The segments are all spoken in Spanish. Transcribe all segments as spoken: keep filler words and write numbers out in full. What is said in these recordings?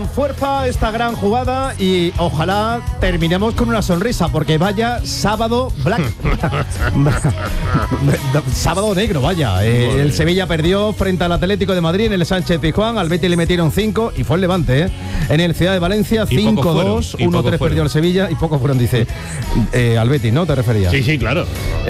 Fuerza esta gran jugada y ojalá terminemos con una sonrisa, porque vaya sábado black. Sábado negro, vaya. Eh, el Sevilla perdió frente al Atlético de Madrid en el Sánchez Pizjuán. Al Betis le metieron cinco y fue el Levante, ¿eh? En el Ciudad de Valencia, cinco dos. uno tres perdió el Sevilla y pocos fueron, dice. Eh, al Betis, ¿no? ¿Te referías? Sí, sí, claro.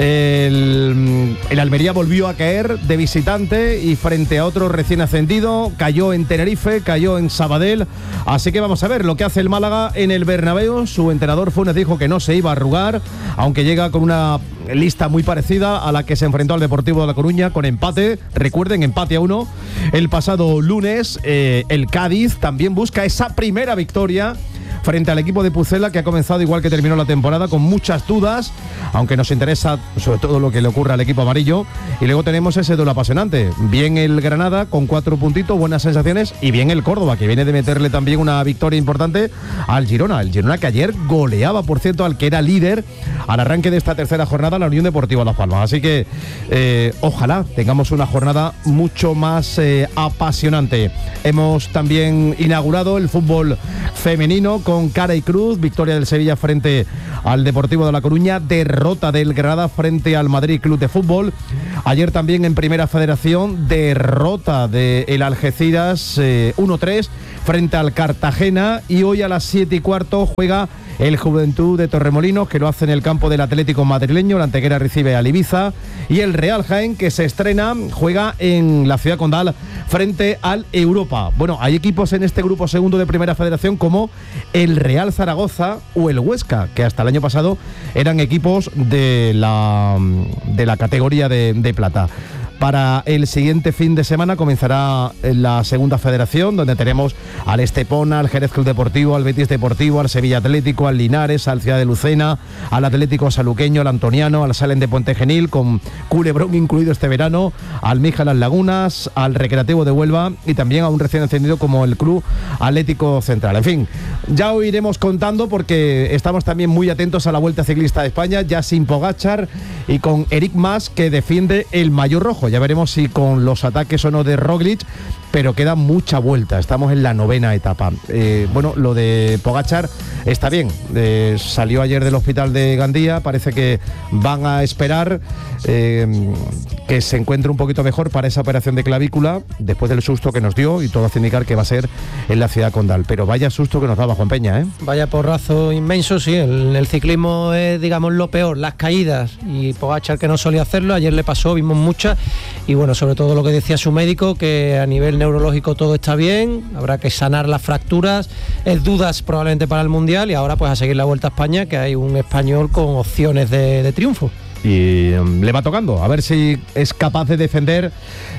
El, el Almería volvió a caer de visitante y frente a otro recién ascendido. Cayó en Tenerife, cayó en Sabadell. Así que vamos a ver lo que hace el Málaga en el Bernabéu. Su entrenador Funes dijo que no se iba a arrugar, aunque llega con una lista muy parecida a la que se enfrentó al Deportivo de La Coruña, con empate. Recuerden, empate a uno el pasado lunes. eh, El Cádiz también busca esa primera victoria frente al equipo de Pucela, que ha comenzado igual que terminó la temporada, con muchas dudas, aunque nos interesa sobre todo lo que le ocurre al equipo amarillo. Y luego tenemos ese duelo apasionante. Bien el Granada con cuatro puntitos, buenas sensaciones, y bien el Córdoba, que viene de meterle también una victoria importante al Girona. El Girona que ayer goleaba, por cierto, al que era líder al arranque de esta tercera jornada, la Unión Deportiva Las Palmas. Así que eh, ojalá tengamos una jornada mucho más eh, apasionante. Hemos también inaugurado el fútbol femenino con cara y cruz, victoria del Sevilla frente al Deportivo de La Coruña, derrota del Granada frente al Madrid Club de Fútbol. Ayer también en Primera Federación, derrota del Algeciras eh, uno tres frente al Cartagena, y hoy a las siete y cuarto juega el Juventud de Torremolinos, que lo hace en el campo del Atlético madrileño. La Antequera recibe al Ibiza, y el Real Jaén, que se estrena, juega en la Ciudad Condal frente al Europa. Bueno, hay equipos en este grupo segundo de Primera Federación como el Real Zaragoza o el Huesca, que hasta el año pasado eran equipos de la, de la categoría de, de plata. Para el siguiente fin de semana comenzará la segunda federación, donde tenemos al Estepona, al Jerez Club Deportivo, al Betis Deportivo, al Sevilla Atlético, al Linares, al Ciudad de Lucena, al Atlético Saluqueño, al Antoniano, al Salen de Puente Genil, con Culebrón incluido este verano, al Mija Las Lagunas, al Recreativo de Huelva, y también a un recién encendido como el Club Atlético Central. En fin, ya os iremos contando, porque estamos también muy atentos a la Vuelta Ciclista de España, ya sin Pogačar y con Eric Mas, que defiende el maillot rojo. Ya veremos si con los ataques o no de Roglic, pero queda mucha vuelta. Estamos en la novena etapa. Eh, bueno, lo de Pogačar está bien. Eh, salió ayer del hospital de Gandía. Parece que van a esperar eh, que se encuentre un poquito mejor para esa operación de clavícula, después del susto que nos dio, y todo hace indicar que va a ser en la Ciudad Condal. Pero vaya susto que nos daba Juan Peña, ¿eh? Vaya porrazo inmenso, sí. El, el ciclismo es, digamos, lo peor, las caídas. Y Pogačar, que no solía hacerlo, ayer le pasó, vimos muchas. Y bueno, sobre todo lo que decía su médico, que a nivel neurológico todo está bien, habrá que sanar las fracturas, es dudas probablemente para el Mundial, y ahora pues a seguir la Vuelta a España, que hay un español con opciones de, de triunfo. Y um, le va tocando, a ver si es capaz de defender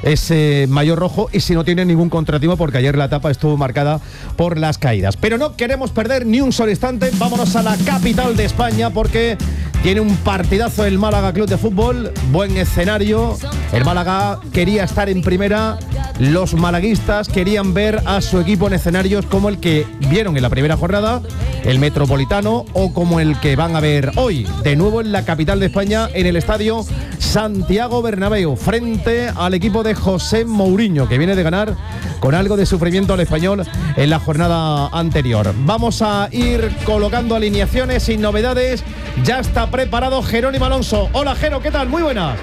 ese maillot rojo, y si no tiene ningún contratiempo, porque ayer la etapa estuvo marcada por las caídas. Pero no queremos perder ni un solo instante. Vámonos a la capital de España, porque tiene un partidazo el Málaga Club de Fútbol, buen escenario. El Málaga quería estar en primera, los malaguistas querían ver a su equipo en escenarios como el que vieron en la primera jornada, el Metropolitano, o como el que van a ver hoy, de nuevo en la capital de España, en el estadio Santiago Bernabéu, frente al equipo de José Mourinho, que viene de ganar con algo de sufrimiento al Español en la jornada anterior. Vamos a ir colocando alineaciones sin novedades. Ya está preparado Jerónimo Alonso. Hola, Jero, ¿qué tal? Muy buenas.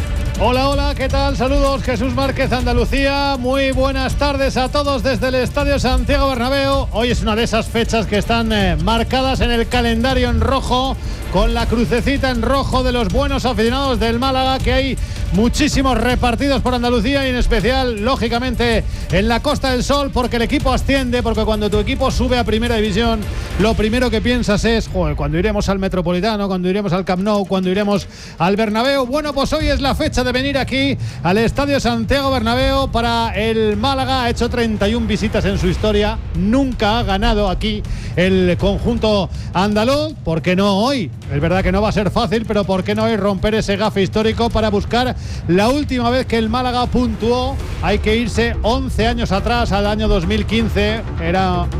Hola, hola, ¿qué tal? Saludos, Jesús Márquez, Andalucía. Muy buenas tardes a todos desde el Estadio Santiago Bernabéu. Hoy es una de esas fechas que están eh, marcadas en el calendario en rojo, con la crucecita en rojo de los buenos aficionados del Málaga, que hay muchísimos repartidos por Andalucía, y en especial, lógicamente, en la Costa del Sol, porque el equipo asciende, porque cuando tu equipo sube a Primera División, lo primero que piensas es, joder, cuando iremos al Metropolitano, cuando iremos al Camp Nou, cuando iremos al Bernabéu. Bueno, pues hoy es la fecha de venir aquí al Estadio Santiago Bernabéu para el Málaga. Ha hecho treinta y una visitas en su historia, nunca ha ganado aquí el conjunto andaluz. ¿Por qué no hoy? Es verdad que no va a ser fácil, pero ¿por qué no hoy romper ese gafe histórico para buscar la última vez que el Málaga puntuó? Hay que irse once años atrás, al año dos mil quince. Era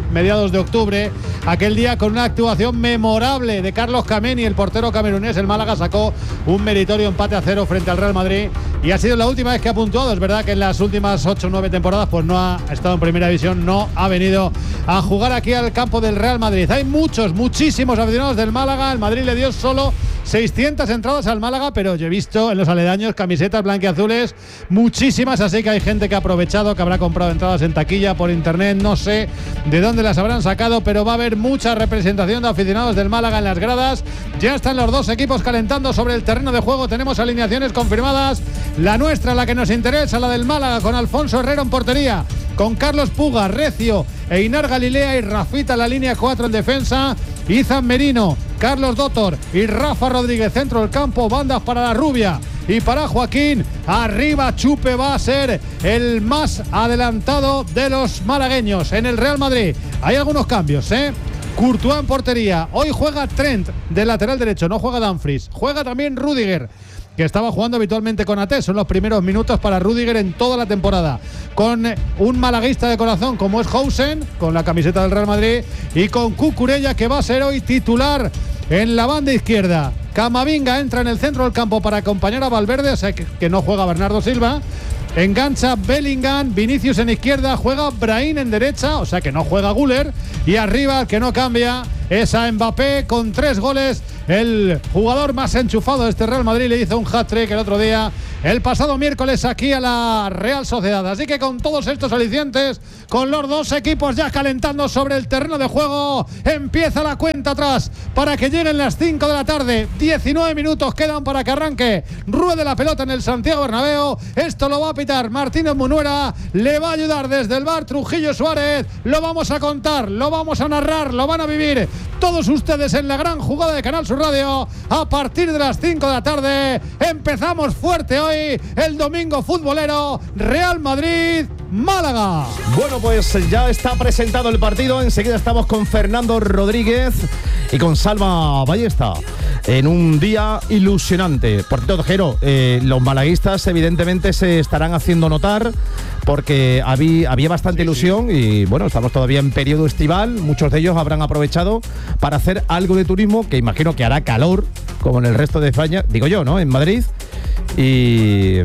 mediados de octubre, aquel día con una actuación memorable de Carlos Kameni, el portero camerunés. El Málaga sacó un meritorio empate a cero frente al Real Madrid y ha sido la última vez que ha puntuado. Es verdad que en las últimas ocho o nueve temporadas pues no ha estado en primera división, no ha venido a jugar aquí al campo del Real Madrid. Hay muchos, muchísimos aficionados del Málaga. El Madrid le dio solo seiscientas entradas al Málaga, pero yo he visto en los aledaños camisetas blanquiazules muchísimas, así que hay gente que ha aprovechado, que habrá comprado entradas en taquilla, por internet, no sé de dónde las habrán sacado, pero va a haber mucha representación de aficionados del Málaga en las gradas. Ya están los dos equipos calentando sobre el terreno de juego, tenemos alineaciones confirmadas, la nuestra, la que nos interesa, la del Málaga, con Alfonso Herrero en portería, con Carlos Puga, Recio, Einar Galilea y Rafita en la línea cuatro en defensa, Izan Merino, Carlos Dottor y Rafa Rodríguez centro del campo, bandas para la Rubia y para Joaquín. Arriba Chupe va a ser el más adelantado de los malagueños. En el Real Madrid hay algunos cambios, ¿eh? Courtois en portería. Hoy juega Trent de lateral derecho, no juega Dumfries. Juega también Rüdiger, que estaba jugando habitualmente con A T. Son los primeros minutos para Rüdiger en toda la temporada. Con un malaguista de corazón como es Hausen, con la camiseta del Real Madrid, y con Cucurella, que va a ser hoy titular en la banda izquierda. Camavinga entra en el centro del campo para acompañar a Valverde, o sea que, que no juega Bernardo Silva. Engancha Bellingham, Vinicius en izquierda, juega Brahim en derecha, o sea que no juega Güler. Y arriba, el que no cambia, es a Mbappé con tres goles. El jugador más enchufado de este Real Madrid, le hizo un hat-trick el otro día, el pasado miércoles, aquí a la Real Sociedad. Así que con todos estos alicientes, con los dos equipos ya calentando sobre el terreno de juego, empieza la cuenta atrás para que lleguen las cinco de la tarde. diecinueve minutos quedan para que arranque. Ruede la pelota en el Santiago Bernabéu. Esto lo va a pitar Martínez Munuera. Le va a ayudar desde el bar Trujillo Suárez. Lo vamos a contar, lo vamos a narrar, lo van a vivir todos ustedes en la gran jugada de Canal Sur Radio a partir de las cinco de la tarde. Empezamos fuerte hoy el domingo futbolero. Real Madrid Málaga. Bueno, pues ya está presentado el partido. Enseguida estamos con Fernando Rodríguez y con Salva Ballesta en un día ilusionante. Por cierto, Jero, eh, los malaguistas evidentemente se estarán haciendo notar porque había, había bastante sí, ilusión sí. Y bueno, estamos todavía en periodo estival. Muchos de ellos habrán aprovechado para hacer algo de turismo, que imagino que hará calor como en el resto de España, digo yo, ¿no? En Madrid. Y...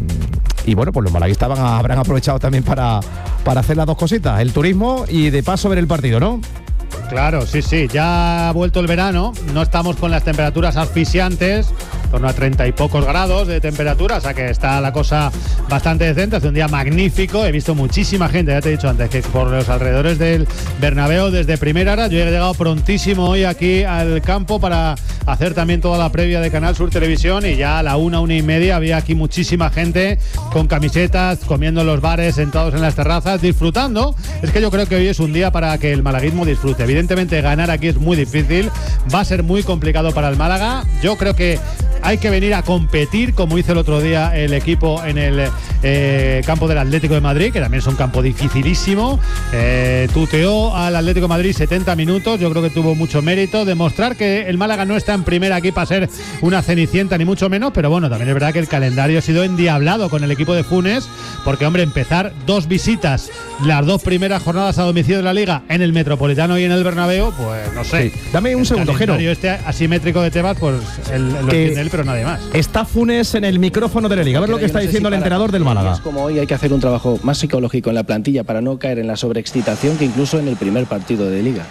Y bueno, pues los malaguistas van a, habrán aprovechado también para, para hacer las dos cositas, el turismo y de paso ver el partido, ¿no? Claro, sí, sí, ya ha vuelto el verano, no estamos con las temperaturas asfixiantes, en torno a treinta y pocos grados de temperatura, o sea que está la cosa bastante decente. Hace un día magnífico, he visto muchísima gente, ya te he dicho antes, que por los alrededores del Bernabéu desde primera hora. Yo he llegado prontísimo hoy aquí al campo para hacer también toda la previa de Canal Sur Televisión, y ya a la una, una y media había aquí muchísima gente con camisetas, comiendo en los bares, sentados en las terrazas, disfrutando. Es que yo creo que hoy es un día para que el malaguismo disfrute. Evidentemente ganar aquí es muy difícil, va a ser muy complicado para el Málaga. Yo creo que hay que venir a competir, como hizo el otro día el equipo en el eh, campo del Atlético de Madrid, que también es un campo dificilísimo. Eh, tuteó al Atlético de Madrid setenta minutos, yo creo que tuvo mucho mérito demostrar que el Málaga no está en primera aquí para ser una cenicienta, ni mucho menos, pero bueno, también es verdad que el calendario ha sido endiablado con el equipo de Funes, porque hombre, empezar dos visitas, las dos primeras jornadas a domicilio de la Liga en el Metropolitano y en el Bernabéu, pues no sé. Sí. Dame un el segundo, Jero. El este asimétrico de Tebas, pues el, lo entiende él, pero nadie más. Está Funes en el micrófono de la Liga. A ver lo que está diciendo el entrenador del Málaga. Como hoy hay que hacer un trabajo más psicológico en la plantilla para no caer en la sobreexcitación que incluso en el primer partido de Liga.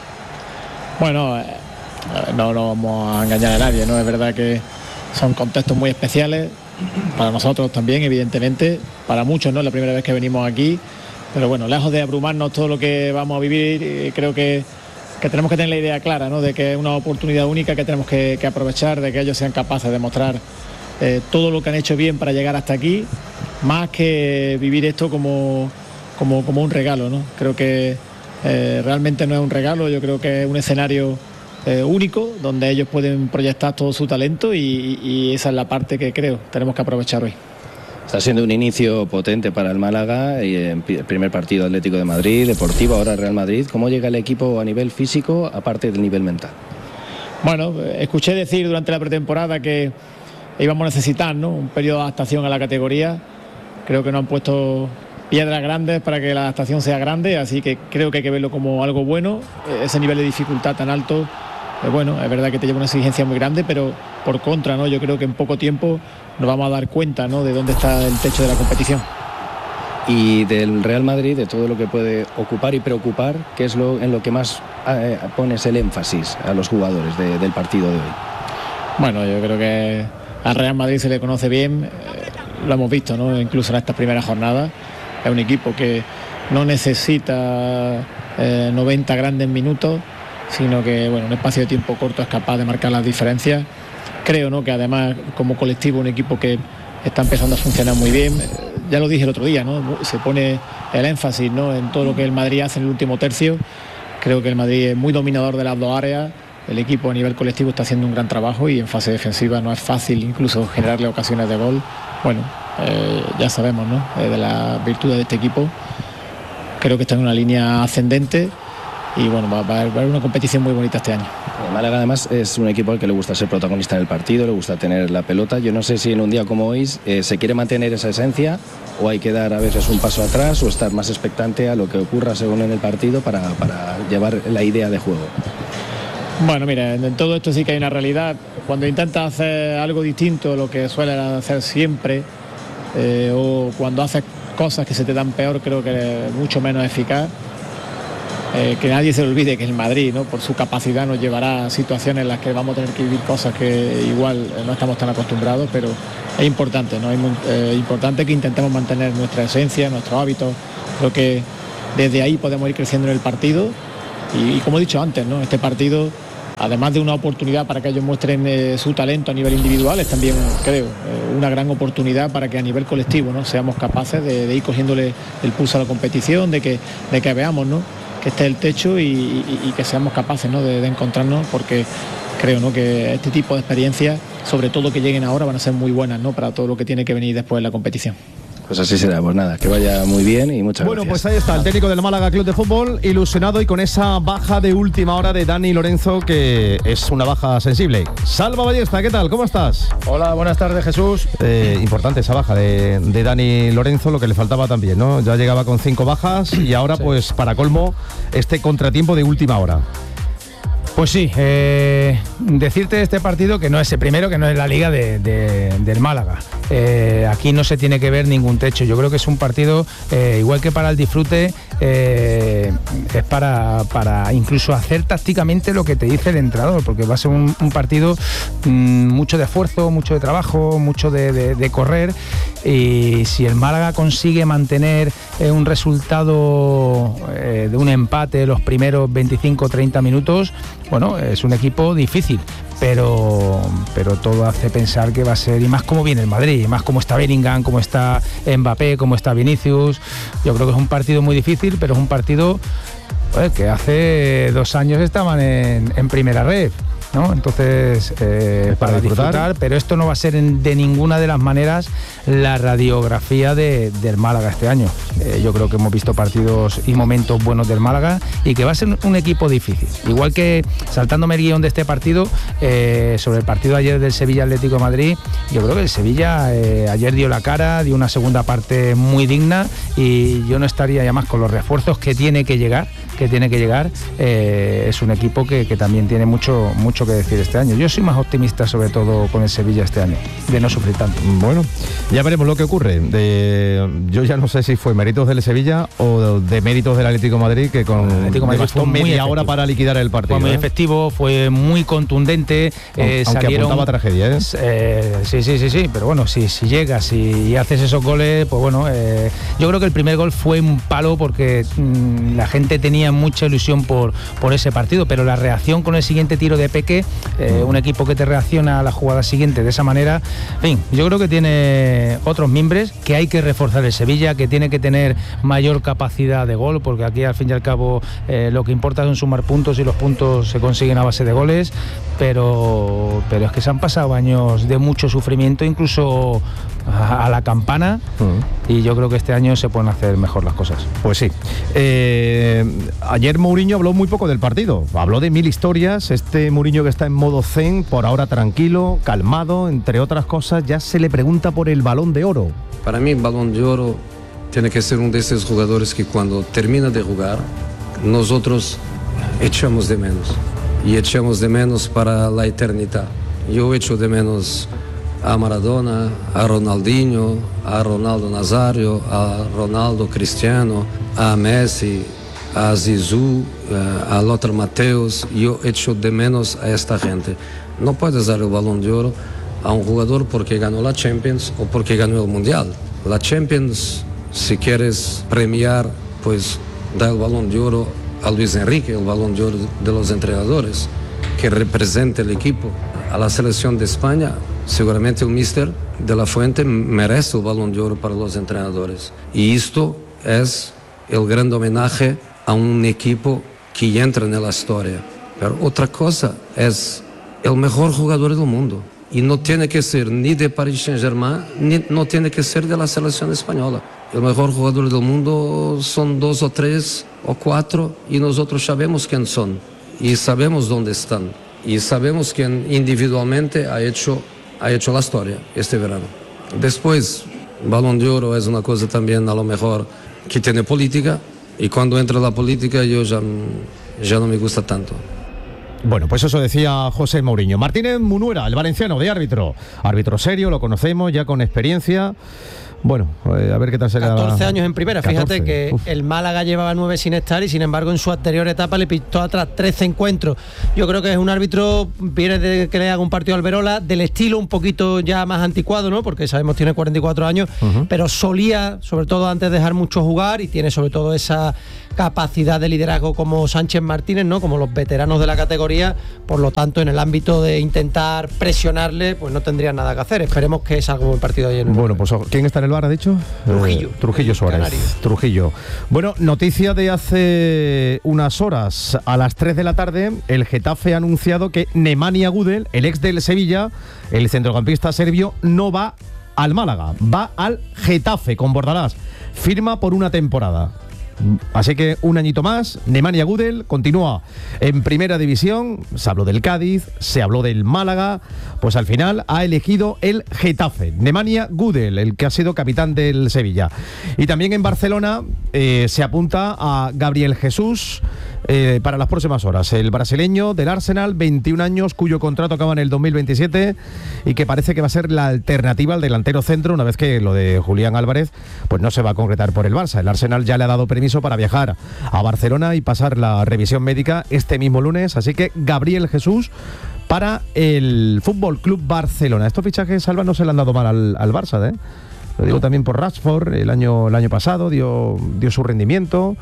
Bueno, eh, no nos vamos a engañar a nadie, ¿no? Es verdad que son contextos muy especiales para nosotros también, evidentemente, para muchos, ¿no? Es la primera vez que venimos aquí, pero bueno, lejos de abrumarnos todo lo que vamos a vivir, eh, creo que que tenemos que tener la idea clara, ¿no? De que es una oportunidad única que tenemos que, que aprovechar, de que ellos sean capaces de mostrar eh, todo lo que han hecho bien para llegar hasta aquí, más que vivir esto como, como, como un regalo, ¿no? Creo que eh, realmente no es un regalo, yo creo que es un escenario eh, único donde ellos pueden proyectar todo su talento y, y esa es la parte que creo tenemos que aprovechar hoy. Está siendo un inicio potente para el Málaga, y el primer partido Atlético de Madrid, Deportivo, ahora Real Madrid. ¿Cómo llega el equipo a nivel físico, aparte del nivel mental? Bueno, escuché decir durante la pretemporada que íbamos a necesitar, ¿no?, un periodo de adaptación a la categoría. Creo que nos han puesto piedras grandes para que la adaptación sea grande, así que creo que hay que verlo como algo bueno. Ese nivel de dificultad tan alto, eh, bueno, es verdad que te lleva una exigencia muy grande, pero por contra, ¿no? Yo creo que en poco tiempo nos vamos a dar cuenta, ¿no?, de dónde está el techo de la competición. Y del Real Madrid, de todo lo que puede ocupar y preocupar, ¿qué es lo en lo que más eh, pones el énfasis a los jugadores de, del partido de hoy? Bueno, yo creo que al Real Madrid se le conoce bien, eh, lo hemos visto, ¿no?, incluso en estas primeras jornadas. Es un equipo que no necesita eh, noventa grandes minutos, sino que, bueno, en un espacio de tiempo corto es capaz de marcar las diferencias. Creo, ¿no?, que además como colectivo un equipo que está empezando a funcionar muy bien. Ya lo dije el otro día, ¿no?, se pone el énfasis, ¿no?, en todo lo que el Madrid hace en el último tercio. Creo que el Madrid es muy dominador de las dos áreas. El equipo a nivel colectivo está haciendo un gran trabajo y en fase defensiva no es fácil incluso generarle ocasiones de gol. Bueno, eh, ya sabemos, ¿no?, eh, de las virtudes de este equipo. Creo que está en una línea ascendente y bueno, va, va a haber una competición muy bonita este año. El Málaga además es un equipo al que le gusta ser protagonista en el partido, le gusta tener la pelota. Yo no sé si en un día como hoy eh, se quiere mantener esa esencia o hay que dar a veces un paso atrás o estar más expectante a lo que ocurra según en el partido para, para llevar la idea de juego. Bueno, mira, en todo esto sí que hay una realidad. Cuando intentas hacer algo distinto a lo que sueles hacer siempre, eh, o cuando haces cosas que se te dan peor, creo que es mucho menos eficaz. Eh, que nadie se le olvide que el Madrid, ¿no?, por su capacidad nos llevará a situaciones en las que vamos a tener que vivir cosas que igual no estamos tan acostumbrados, pero es importante, ¿no? Es eh, importante que intentemos mantener nuestra esencia, nuestros hábitos. Creo que desde ahí podemos ir creciendo en el partido y, y como he dicho antes, ¿no?, este partido, además de una oportunidad para que ellos muestren eh, su talento a nivel individual, es también, creo, eh, una gran oportunidad para que a nivel colectivo, ¿no?, seamos capaces de, de ir cogiéndole el pulso a la competición, de que, de que veamos, ¿no?, que esté el techo y, y, y que seamos capaces, ¿no?, de, de encontrarnos, porque creo, ¿no?, que este tipo de experiencias, sobre todo que lleguen ahora, van a ser muy buenas, ¿no?, para todo lo que tiene que venir después en la competición. Pues así será, pues nada, que vaya muy bien y muchas bueno, gracias. Bueno, pues ahí está el técnico del Málaga Club de Fútbol, ilusionado y con esa baja de última hora de Dani Lorenzo, que es una baja sensible. Salva Ballesta, ¿qué tal? ¿Cómo estás? Hola, buenas tardes, Jesús. Eh, importante esa baja de, de Dani Lorenzo, lo que le faltaba también, ¿no? Ya llegaba con cinco bajas y ahora, sí, pues para colmo, este contratiempo de última hora. Pues sí, eh, decirte este partido que no es el primero, que no es la liga de, de, del Málaga. Eh, aquí no se tiene que ver ningún techo. Yo creo que es un partido, eh, igual que para el disfrute, eh, es para, para incluso hacer tácticamente lo que te dice el entrenador, porque va a ser un, un partido mmm, mucho de esfuerzo, mucho de trabajo, mucho de, de, de correr, y si el Málaga consigue mantener eh, un resultado eh, de un empate los primeros veinticinco o treinta minutos, bueno, es un equipo difícil, pero, pero todo hace pensar que va a ser, y más como viene el Madrid, y más como está Bellingham, como está Mbappé, como está Vinicius. Yo creo que es un partido muy difícil, pero es un partido pues, que hace dos años estaban en, en primera red, ¿no? Entonces, eh, para, para disfrutar, disfrutar, pero esto no va a ser en, de ninguna de las maneras la radiografía de, del Málaga este año. Eh, yo creo que hemos visto partidos y momentos buenos del Málaga y que va a ser un equipo difícil. Igual que, saltándome el guión de este partido, eh, sobre el partido ayer del Sevilla Atlético de Madrid, yo creo que el Sevilla eh, ayer dio la cara, dio una segunda parte muy digna, y yo no estaría ya más con los refuerzos que tiene que llegar, que tiene que llegar. Eh, es un equipo que, que también tiene mucho, mucho que decir este año. Yo soy más optimista sobre todo con el Sevilla este año, de no sufrir tanto. Bueno, ya veremos lo que ocurre. De, yo ya no sé si fue méritos del Sevilla o de, de méritos del Atlético de Madrid, que con Atlético Madrid bastó media hora para liquidar el partido. Fue muy ¿eh? efectivo, fue muy contundente. Eh, Aunque salieron, apuntaba tragedia, ¿eh? Eh, sí, sí, sí, sí, pero bueno, si, si llegas y, y haces esos goles, pues bueno, eh, yo creo que el primer gol fue un palo porque mmm, la gente tenía mucha ilusión por, por ese partido, pero la reacción con el siguiente tiro de Peque, eh, un equipo que te reacciona a la jugada siguiente de esa manera, en fin, yo creo que tiene otros mimbres, que hay que reforzar el Sevilla, que tiene que tener mayor capacidad de gol, porque aquí al fin y al cabo eh, lo que importa son sumar puntos y los puntos se consiguen a base de goles, pero, pero es que se han pasado años de mucho sufrimiento, incluso a, a la campana, uh-huh. y yo creo que este año se pueden hacer mejor las cosas. Pues sí. Eh, ayer Mourinho habló muy poco del partido, habló de mil historias, este Mourinho que está en modo zen, por ahora tranquilo, calmado, entre otras cosas, ya se le pregunta por el Balón de Oro. Para mí el Balón de Oro tiene que ser uno de esos jugadores que cuando termina de jugar, nosotros echamos de menos. Y echamos de menos para la eternidad. Yo echo de menos a Maradona, a Ronaldinho, a Ronaldo Nazario, a Ronaldo Cristiano, a Messi, a Zizou, a Lothar Matthäus. Yo echo de menos a esta gente. No puedes dar el Balón de Oro a un jugador porque ganó la Champions o porque ganó el Mundial. La Champions, si quieres premiar, pues da el Balón de Oro a Luis Enrique, el Balón de Oro de los entrenadores, que representa el equipo. A la selección de España, seguramente el míster de la Fuente merece el Balón de Oro para los entrenadores. Y esto es el gran homenaje a un equipo que entra en la historia. Pero otra cosa es el mejor jugador del mundo. Y no tiene que ser ni de Paris Saint-Germain, ni no tiene que ser de la selección española. El mejor jugador del mundo son dos o tres o cuatro y nosotros sabemos quién son y sabemos dónde están y sabemos quién individualmente ha hecho, ha hecho la historia este verano. Después, Balón de Oro es una cosa también a lo mejor que tiene política y cuando entra la política yo ya, ya no me gusta tanto. Bueno, pues eso decía José Mourinho. Martínez Munuera, el valenciano de árbitro. Árbitro serio, lo conocemos, ya con experiencia. Bueno, eh, a ver qué tal será. catorce años en primera, catorce. Fíjate que Uf. el Málaga llevaba nueve sin estar y sin embargo en su anterior etapa le pintó atrás trece encuentros. Yo creo que es un árbitro, viene de que le haga un partido al Alberola, del estilo un poquito ya más anticuado, ¿no? Porque sabemos tiene cuarenta y cuatro años, uh-huh. pero solía, sobre todo antes de dejar mucho jugar y tiene sobre todo esa capacidad de liderazgo como Sánchez Martínez, ¿no? Como los veteranos de la categoría, por lo tanto en el ámbito de intentar presionarle, pues no tendría nada que hacer. Esperemos que salga un buen partido ayer. Bueno, pues ¿quién está en el bar, ha dicho? Trujillo. Eh, Trujillo Suárez. Canarias. Trujillo. Bueno, noticia de hace unas horas. A las tres de la tarde, el Getafe ha anunciado que Nemanja Gudel, el ex del Sevilla, el centrocampista serbio, no va al Málaga, va al Getafe con Bordalás. Firma por una temporada. Así que un añito más, Nemanja Gudel continúa en primera división. Se habló del Cádiz, se habló del Málaga, pues al final ha elegido el Getafe. Nemanja Gudel, el que ha sido capitán del Sevilla. Y también en Barcelona eh, se apunta a Gabriel Jesús eh, para las próximas horas. El brasileño del Arsenal, veintiún años, cuyo contrato acaba en el dos mil veintisiete y que parece que va a ser la alternativa al delantero centro una vez que lo de Julián Álvarez pues no se va a concretar por el Barça. El Arsenal ya le ha dado permiso para viajar a Barcelona y pasar la revisión médica este mismo lunes, así que Gabriel Jesús para el Fútbol Club Barcelona. Estos fichajes, Salva, no se le han dado mal al, al Barça, ¿eh? Lo digo también por Rashford, el año el año pasado dio dio su rendimiento.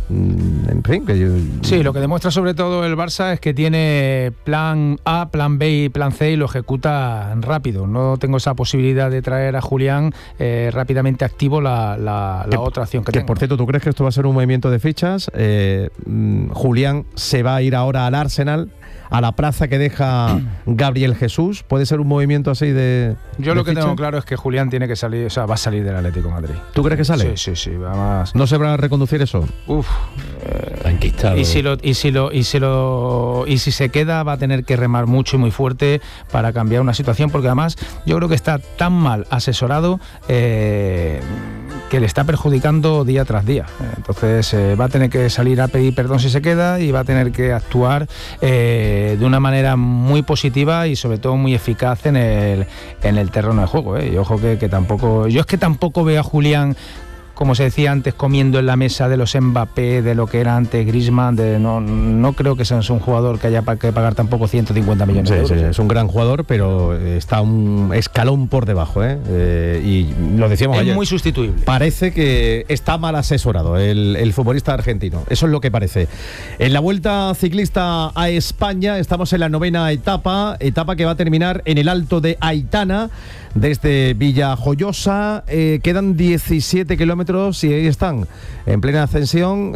En fin, que yo... Sí, lo que demuestra sobre todo el Barça es que tiene plan A, plan B y plan C y lo ejecuta rápido. No tengo esa posibilidad de traer a Julián eh, rápidamente activo la, la, la que, otra acción que, que tengo. Por cierto, ¿tú crees que esto va a ser un movimiento de fichas? Eh, Julián se va a ir ahora al Arsenal, a la plaza que deja Gabriel Jesús. ¿Puede ser un movimiento así de Yo de lo que ficha? tengo claro es que Julián tiene que salir, o sea, va a salir del Atlético de Madrid. ¿Tú crees que sale? Sí, sí, sí. Además, ¿No se va a reconducir eso? Uf. Eh, y si lo y si lo y si lo y si se queda va a tener que remar mucho y muy fuerte para cambiar una situación, porque además yo creo que está tan mal asesorado eh, que le está perjudicando día tras día. Entonces eh, va a tener que salir a pedir perdón si se queda y va a tener que actuar eh, de una manera muy positiva y sobre todo muy eficaz en el en el terreno de juego. ¿eh? Y ojo que, que tampoco, yo es que tampoco veo a Julián, como se decía antes, comiendo en la mesa de los Mbappé, de lo que era antes Griezmann. De, no, no creo que sea un jugador que haya que pagar tampoco ciento cincuenta millones sí, de euros. Sí, es un gran jugador, pero está un escalón por debajo, ¿eh? Eh, y lo decíamos es ayer. Es muy sustituible. Parece que está mal asesorado el, el futbolista argentino. Eso es lo que parece. En la Vuelta Ciclista a España estamos en la novena etapa, etapa que va a terminar en el Alto de Aitana, desde Villajoyosa. Eh, quedan diecisiete kilómetros y ahí están, en plena ascensión.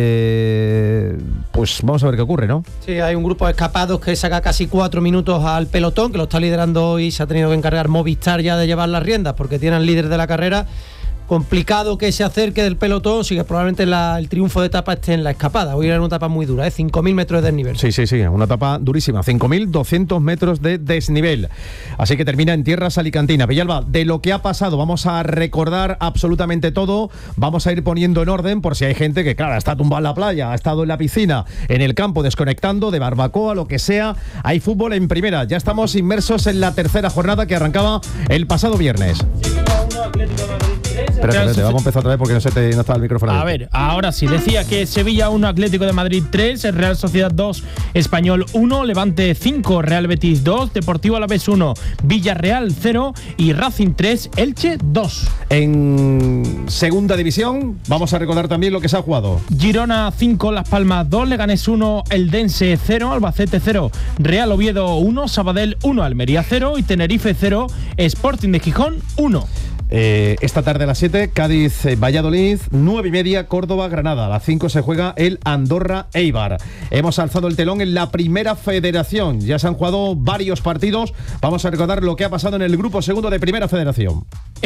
Eh, pues vamos a ver qué ocurre, ¿no? Sí, hay un grupo de escapados que saca casi cuatro minutos al pelotón, que lo está liderando hoy. Se ha tenido que encargar Movistar ya de llevar las riendas porque tiene al líder de la carrera. complicado que se acerque del pelotón, sí que probablemente la, el triunfo de etapa esté en la escapada. Hoy era una etapa muy dura, ¿eh? cinco mil metros de desnivel. Sí, sí, sí, una etapa durísima, cinco mil doscientos metros de desnivel. Así que termina en tierras alicantinas. Villalba, de lo que ha pasado, vamos a recordar absolutamente todo, vamos a ir poniendo en orden por si hay gente que, claro, está tumbada en la playa, ha estado en la piscina, en el campo, desconectando, de barbacoa, lo que sea. Hay fútbol en primera. Ya estamos inmersos en la tercera jornada que arrancaba el pasado viernes. Espérate, espérate, vamos a empezar otra vez porque no, se te, no está el micrófono ahí. A ver, ahora sí, decía que Sevilla uno, Atlético de Madrid tres, Real Sociedad dos, Español uno, Levante cinco, Real Betis dos, Deportivo Alavés uno, Villarreal cero y Racing tres, Elche dos. En segunda división, vamos a recordar también lo que se ha jugado. Girona cinco, Las Palmas dos, Leganés uno, Eldense cero, Albacete cero, Real Oviedo uno, Sabadell uno, Almería cero y Tenerife cero, Sporting de Gijón uno. Eh, esta tarde a las siete, Cádiz, eh, Valladolid, nueve y media, Córdoba, Granada. A las cinco se juega el Andorra Eibar. Hemos alzado el telón en la primera federación. Ya se han jugado varios partidos. Vamos a recordar lo que ha pasado en el grupo segundo de primera federación.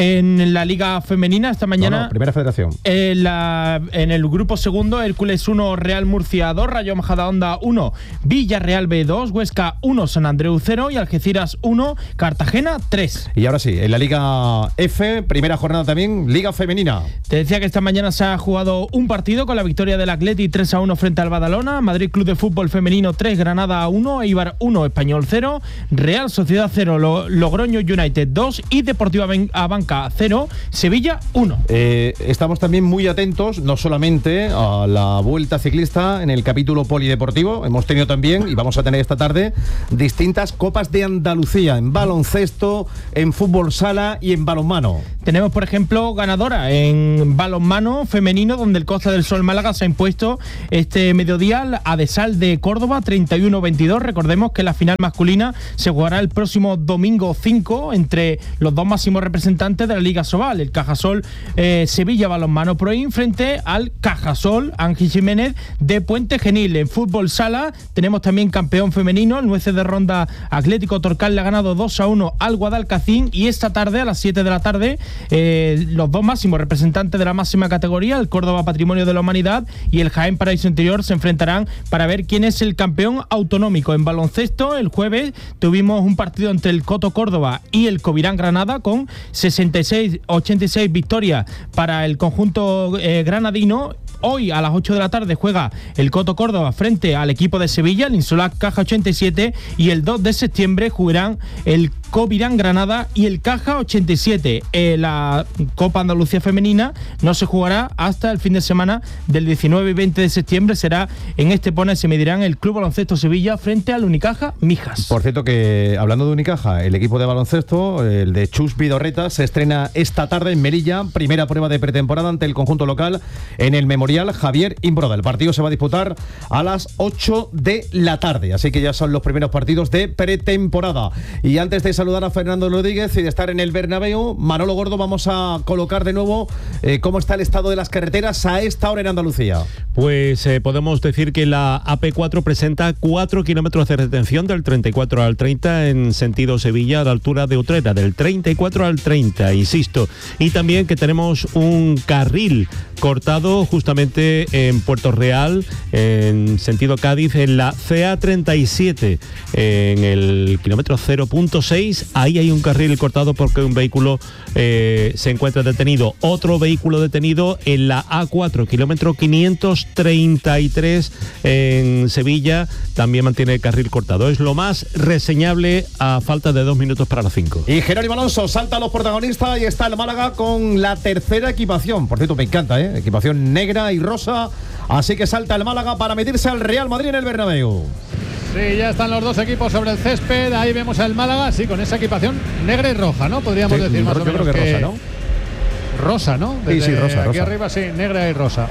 En la Liga Femenina esta mañana. No, no, primera federación. En, la, en el grupo segundo, Hércules uno, Real Murcia dos, Rayo Majadahonda uno, Villarreal B dos, Huesca uno, San Andreu cero y Algeciras uno, Cartagena tres. Y ahora sí, en la Liga F, primera jornada también, Liga Femenina. Te decía que esta mañana se ha jugado un partido con la victoria del Atleti tres a uno frente al Badalona, Madrid Club de Fútbol Femenino tres, Granada uno, Eibar uno, Español cero, Real Sociedad cero, Logroño United dos y Deportiva Abanca cero, Sevilla uno. Eh, estamos también muy atentos, no solamente a la Vuelta Ciclista en el capítulo polideportivo, hemos tenido también, y vamos a tener esta tarde, distintas Copas de Andalucía, en baloncesto, en fútbol sala y en balonmano. Tenemos, por ejemplo, ganadora en balonmano femenino, donde el Costa del Sol Málaga se ha impuesto este mediodía a Adesal de Córdoba, treinta y uno a veintidós. Recordemos que la final masculina se jugará el próximo domingo cinco entre los dos máximos representantes de la Liga Sobal, el Cajasol eh, Sevilla Balonmano Proin frente al Cajasol Ángel Jiménez de Puente Genil. En fútbol sala tenemos también campeón femenino, el Nueces de Ronda Atlético Torcal le ha ganado dos a uno al Guadalcacín y esta tarde a las siete de la tarde eh, los dos máximos representantes de la máxima categoría, el Córdoba Patrimonio de la Humanidad y el Jaén Paraíso Interior, se enfrentarán para ver quién es el campeón autonómico. En baloncesto, el jueves tuvimos un partido entre el Coto Córdoba y el Covirán Granada con sesenta y seis a ochenta y seis victorias para el conjunto eh, granadino. Hoy a las ocho de la tarde juega el Coto Córdoba frente al equipo de Sevilla, el Insolac Caja ochenta y siete, y el dos de septiembre jugarán el Covirán Granada y el Caja ochenta y siete. Eh, la Copa Andalucía Femenina no se jugará hasta el fin de semana del diecinueve y veinte de septiembre. Será en Estepona, se medirán el Club Baloncesto Sevilla frente al Unicaja Mijas. Por cierto, que hablando de Unicaja, el equipo de baloncesto, el de Chus Vidorreta, se estrena esta tarde en Melilla, primera prueba de pretemporada ante el conjunto local en el Memorial Javier Imbroda. El partido se va a disputar a las ocho de la tarde, así que ya son los primeros partidos de pretemporada. Y antes de saludar a Fernando Rodríguez y de estar en el Bernabéu, Manolo Gordo, vamos a colocar de nuevo eh, cómo está el estado de las carreteras a esta hora en Andalucía. Pues eh, podemos decir que la A P cuatro presenta cuatro kilómetros de retención del treinta y cuatro al treinta en sentido Sevilla a la altura de Utrera, del treinta y cuatro al treinta, insisto. Y también que tenemos un carril cortado justamente en Puerto Real, en sentido Cádiz, en la C A treinta y siete, en el kilómetro cero punto seis. Ahí hay un carril cortado porque un vehículo eh, se encuentra detenido. Otro vehículo detenido en la A cuatro, kilómetro quinientos treinta y tres, en Sevilla, también mantiene el carril cortado. Es lo más reseñable a falta de dos minutos para las cinco. Y Jerónimo Alonso salta a los protagonistas y está el Málaga con la tercera equipación. Por cierto, me encanta, ¿eh? Equipación negra y rosa. Así que salta el Málaga para medirse al Real Madrid en el Bernabéu. Sí, ya están los dos equipos sobre el césped. Ahí vemos al Málaga, sí, con esa equipación negra y roja, ¿no? Podríamos sí, decir más o menos. Yo creo que, que rosa, ¿no? Rosa, ¿no? Desde sí, sí, rosa. Aquí rosa. arriba, sí, negra y rosa.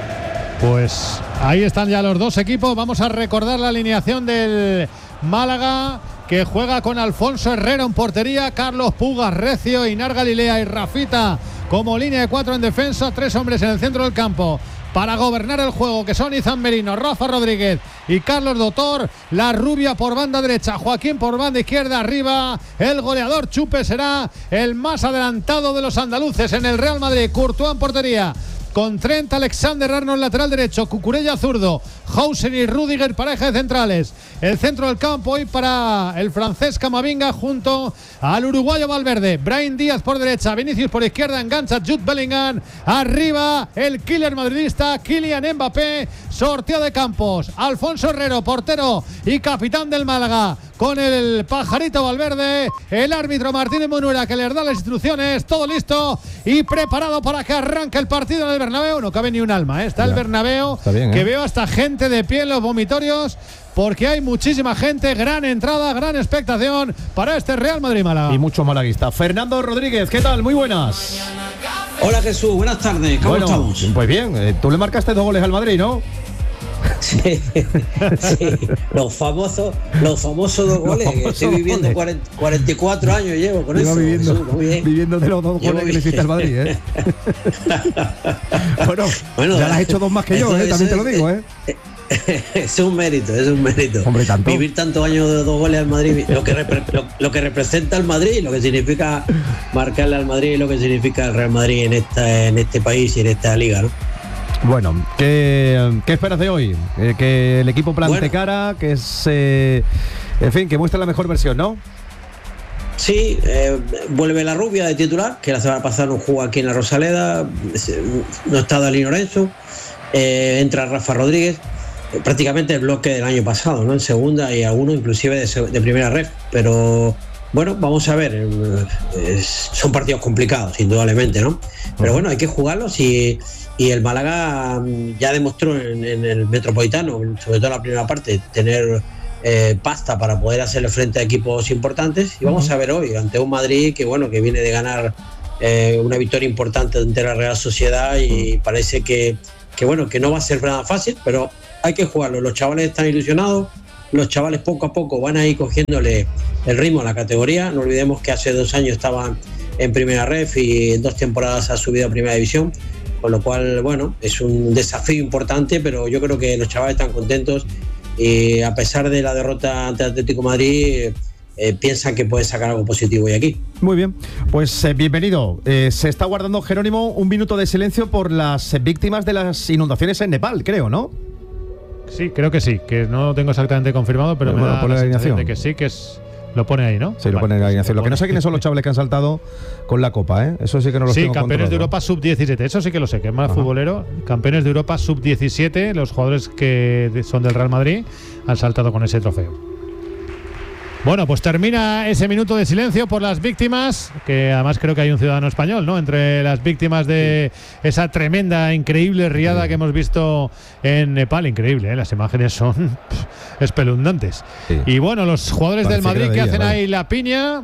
Pues ahí están ya los dos equipos. Vamos a recordar la alineación del Málaga, que juega con Alfonso Herrera en portería, Carlos Pugas, Recio, Inar Galilea y Rafita como línea de cuatro en defensa, tres hombres en el centro del campo para gobernar el juego, que son Izan Merino, Rafa Rodríguez y Carlos Doctor. La rubia por banda derecha, Joaquín por banda izquierda. Arriba el goleador Chupe será el más adelantado de los andaluces en el Real Madrid. Courtois en portería, con Trent Alexander-Arnold lateral derecho, Cucurella zurdo, Hausen y Rüdiger pareja de centrales. El centro del campo hoy para el francés Camavinga junto al uruguayo Valverde. Brahim Díaz por derecha, Vinicius por izquierda, engancha Jude Bellingham. Arriba el killer madridista Kylian Mbappé. Sorteo de campos, Alfonso Herrero, portero y capitán del Málaga, con el pajarito Valverde. El árbitro Martínez Monuera, que les da las instrucciones. Todo listo y preparado para que arranque el partido en el Bernabéu. No cabe ni un alma, ¿eh? Está ya el Bernabéu, bien, ¿eh? Que veo hasta gente de pie en los vomitorios, porque hay muchísima gente. Gran entrada, gran expectación para este Real Madrid-Málaga. Y mucho malaguista. Fernando Rodríguez, ¿qué tal? Muy buenas. Hola Jesús, buenas tardes. ¿Cómo bueno, estamos? Pues bien, eh, tú le marcaste dos goles al Madrid, ¿no? Sí, sí, los famosos, los famosos dos goles. Famosos Estoy viviendo goles. cuarenta, cuarenta y cuatro años llevo con llevo eso. Viviendo, Jesús, muy bien. viviendo de los dos llevo goles bien. Que le hiciste al Madrid, ¿eh? bueno, bueno, ya le has hecho dos más que yo, ¿eh? También te lo digo, ¿eh? Es un mérito, es un mérito. Hombre, ¿tanto? Vivir tantos años de dos goles al Madrid, lo que, repre, lo, lo que representa al Madrid, lo que significa marcarle al Madrid, lo que significa el Real Madrid en esta, en este país y en esta liga, ¿no? Bueno, ¿qué, qué esperas de hoy? Eh, que el equipo plante bueno. cara, que se, en fin, que muestre la mejor versión, ¿no? Sí, eh, vuelve la rubia de titular, que la semana pasada no jugó aquí en la Rosaleda, no está Dani Lorenzo, eh, entra Rafa Rodríguez, eh, prácticamente el bloque del año pasado, ¿no? En segunda y alguno inclusive de, de primera red, pero bueno, vamos a ver, eh, son partidos complicados, indudablemente, ¿no? Pero bueno, hay que jugarlos y, y el Málaga ya demostró en, en el Metropolitano, sobre todo en la primera parte, tener eh, pasta para poder hacerle frente a equipos importantes. Y vamos uh-huh. a ver hoy, ante un Madrid que bueno, que viene de ganar eh, una victoria importante ante la Real Sociedad y uh-huh. parece que, que bueno, que no va a ser nada fácil, pero hay que jugarlo. Los chavales están ilusionados. Los chavales poco a poco van a ir cogiéndole el ritmo a la categoría. No olvidemos que hace dos años estaban en primera ref y en dos temporadas ha subido a primera división, con lo cual, bueno, es un desafío importante, pero yo creo que los chavales están contentos y a pesar de la derrota ante Atlético Madrid, eh, piensan que puede sacar algo positivo hoy aquí. Muy bien, pues eh, bienvenido. Eh, se está guardando, Jerónimo, un minuto de silencio por las víctimas de las inundaciones en Nepal, creo, ¿no? Sí, creo que sí, que no lo tengo exactamente confirmado, pero bueno, me da la sensación de que sí, que es, lo pone ahí, ¿no? Sí, vale, lo pone en la alineación. Lo que no sé quiénes son los chavales que han saltado con la Copa, ¿eh? Eso sí que no lo sé. Sí, campeones de Europa sub diecisiete, eso sí que lo sé, que es más Ajá. futbolero. Campeones de Europa sub diecisiete, los jugadores que son del Real Madrid han saltado con ese trofeo. Bueno, pues termina ese minuto de silencio por las víctimas, que además creo que hay un ciudadano español, ¿no? Entre las víctimas de esa tremenda, increíble riada que hemos visto en Nepal. Increíble, ¿eh? Las imágenes son pff, espeluznantes. Sí. Y bueno, los jugadores Parece del Madrid que, que hacen vale. ahí la piña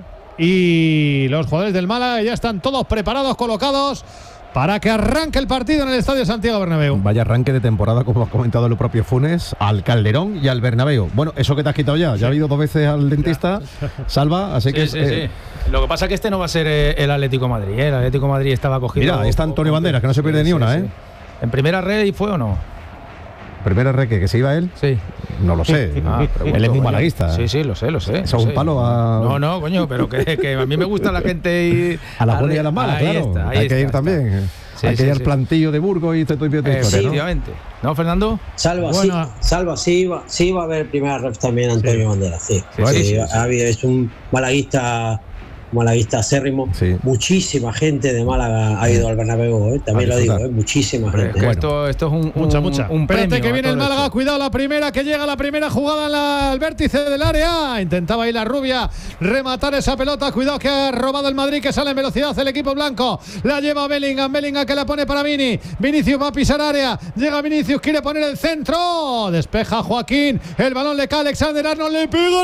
y los jugadores del Málaga ya están todos preparados, colocados para que arranque el partido en el Estadio Santiago Bernabéu. Vaya arranque de temporada, como has comentado el propio Funes, al Calderón y al Bernabéu. Bueno, eso que te has quitado ya, ya ha habido dos veces al dentista, Salva, así sí, que... Sí, eh, sí. Lo que pasa es que este no va a ser el Atlético Madrid, ¿eh? El Atlético Madrid estaba cogido... Mira, ahí está Antonio Banderas, que no se pierde sí, ni una, sí, ¿eh? Sí. ¿En primera red y fue o no? ¿Primera red que, que se iba él? Sí. No lo sé. Ah, él es muy malaguista. Sí, sí, lo sé, lo sé. Eso es un palo a... No, no, coño, pero que, que a mí me gusta la gente ir... A la buena y a la mala, claro. Está, Hay está, que ir está. también. Sí, Hay sí, que ir al sí. plantillo de Burgos y te estoy eh, Sí, obviamente. ¿No, Fernando? Salva, bueno. sí, Salva, sí va, sí va a haber primera ref también Antonio sí. Banderas, sí. sí, bueno, sí, sí, sí, sí. Ha, es un malaguista... malaguista acérrimo, sí. muchísima gente de Málaga ha ido al Bernabéu, ¿eh? también lo digo, ¿eh? muchísima Hombre, gente. Bueno. Esto, esto es un, mucha, un, mucha. un premio. Espérate que viene el Málaga, esto. Cuidado la primera, que llega la primera jugada en la, al vértice del área. Intentaba ahí la rubia rematar esa pelota. Cuidado que ha robado el Madrid, que sale en velocidad el equipo blanco. La lleva Bellingham, Bellingham que la pone para Vini. Vinicius va a pisar área. Llega Vinicius, quiere poner el centro. Despeja Joaquín. El balón le cae a Alexander Arnold, le pega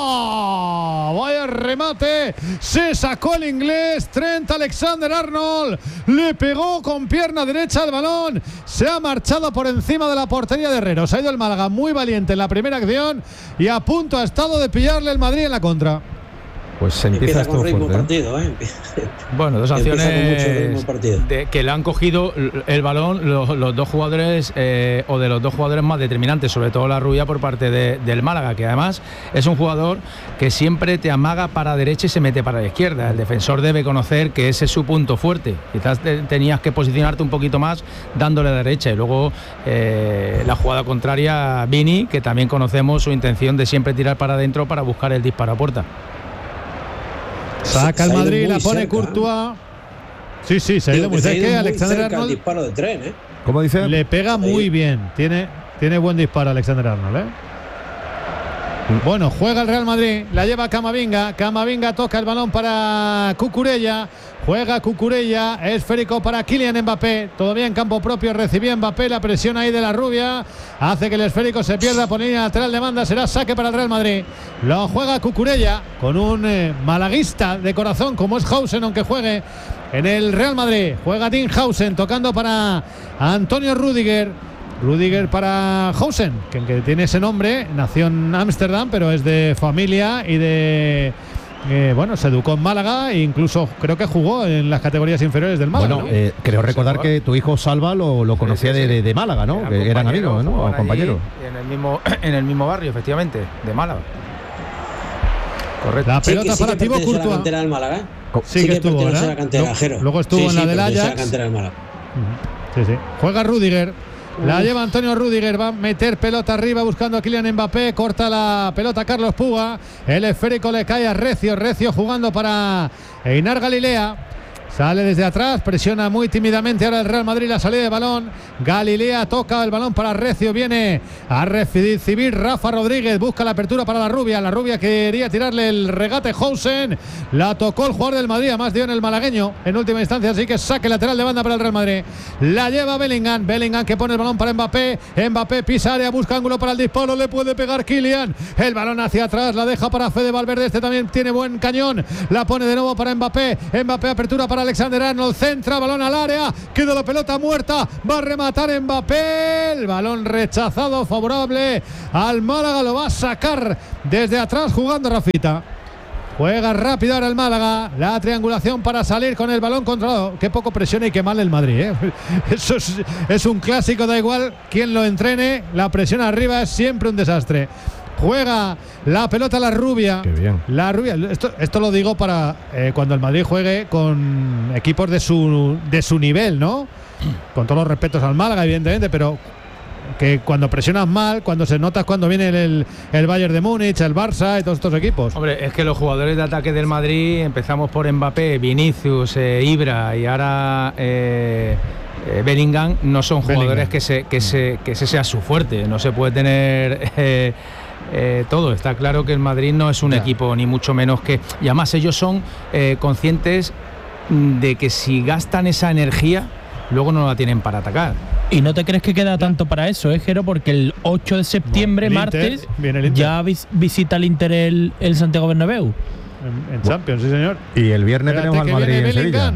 arriba. Vaya remate. Se sacó el inglés Trent Alexander-Arnold, le pegó con pierna derecha al balón, se ha marchado por encima de la portería de Herrero. Se ha ido el Málaga muy valiente en la primera acción y a punto ha estado de pillarle el Madrid en la contra. Pues empieza, empieza esto con ritmo fuerte, partido, ¿eh? Bueno, dos Empieza con mucho ritmo acciones partido. de, que le han cogido el balón los, los dos jugadores eh, o de los dos jugadores más determinantes, sobre todo la Rubia por parte de, del Málaga, que además es un jugador que siempre te amaga para derecha y se mete para la izquierda. El defensor debe conocer que ese es su punto fuerte. Quizás te, tenías que posicionarte un poquito más dándole a la derecha, y luego eh, la jugada contraria, Vini, que también conocemos su intención de siempre tirar para adentro para buscar el disparo a puerta. Saca el Madrid, la pone cerca, Courtois. Sí, sí, se ha ido muy cerca. Alexander Arnold. Disparo de tren, ¿eh? ¿Cómo dice? Le pega muy bien. Tiene, tiene buen disparo Alexander Arnold, ¿eh? Bueno, juega el Real Madrid, la lleva Camavinga. Camavinga toca el balón para Cucurella. Juega Cucurella, esférico para Kylian Mbappé. Todavía en campo propio recibía Mbappé. La presión ahí de la Rubia hace que el esférico se pierda por línea lateral de banda. Será saque para el Real Madrid. Lo juega Cucurella con un eh, malaguista de corazón como es Hausen, aunque juegue en el Real Madrid. Juega Dean Hausen tocando para Antonio Rüdiger. Rüdiger para Hausen, que, que tiene ese nombre, nació en Ámsterdam, pero es de familia y de... Eh, bueno, se educó en Málaga e incluso creo que jugó en las categorías inferiores del Málaga. Bueno, ¿no? eh, creo recordar que tu hijo Salva lo, lo conocía sí, sí, sí. De, de Málaga, ¿no? Era que eran amigos, ¿no? O compañeros. En el mismo, en el mismo barrio, efectivamente, de Málaga. Correcto. La pelota sí, que, para sí Thibaut Courtois. La cantera del Málaga. Sí, sí que, que estuvo, ¿verdad? La cantera, luego, luego estuvo sí, en la sí, del Ajax. La cantera del Málaga. Sí, sí. Juega Rüdiger. La lleva Antonio Rüdiger, va a meter pelota arriba buscando a Kylian Mbappé, corta la pelota Carlos Puga, el esférico le cae a Recio, Recio jugando para Einar Galilea. Sale desde atrás, presiona muy tímidamente ahora el Real Madrid la salida de balón. Galilea toca el balón para Recio, viene a recibir Rafa Rodríguez, busca la apertura para la Rubia. La Rubia quería tirarle el regate Hausen, la tocó el jugador del Madrid, más dio en el malagueño en última instancia, así que saque lateral de banda para el Real Madrid. La lleva Bellingham, Bellingham que pone el balón para Mbappé, Mbappé pisa área, busca ángulo para el disparo, le puede pegar Kylian, el balón hacia atrás, la deja para Fede Valverde, este también tiene buen cañón, la pone de nuevo para Mbappé, Mbappé apertura para Alexander Arnold, centra, balón al área, queda la pelota muerta, va a rematar Mbappé, el balón rechazado, favorable al Málaga, lo va a sacar desde atrás jugando Rafita. Juega rápido ahora el Málaga, la triangulación para salir con el balón controlado. Qué poco presiona y qué mal el Madrid, ¿eh? Eso es, es un clásico, da igual quién lo entrene, la presión arriba es siempre un desastre. Juega la pelota la Rubia. Qué bien. La Rubia. Esto, esto lo digo para eh, cuando el Madrid juegue con equipos de su, de su nivel, ¿no? Con todos los respetos al Málaga, evidentemente, pero que cuando presionas mal, cuando se nota cuando viene el, el Bayern de Múnich, el Barça y todos estos equipos. Hombre, es que los jugadores de ataque del Madrid, empezamos por Mbappé, Vinicius, eh, Ibra y ahora eh, eh, Bellingham, no son jugadores Bellingham. que se que se que ese sea su fuerte. No se puede tener eh, Eh, todo. Está claro que el Madrid no es un ya. equipo ni mucho menos que, y además ellos son eh, conscientes de que si gastan esa energía luego no la tienen para atacar. ¿Y no te crees que queda tanto para eso, eh, Jero? Porque el ocho de septiembre, no, martes, Inter, ya vis, visita el Inter el, el Santiago Bernabéu en, en Champions, sí señor. Y el viernes Espérate tenemos al Madrid en Sevilla.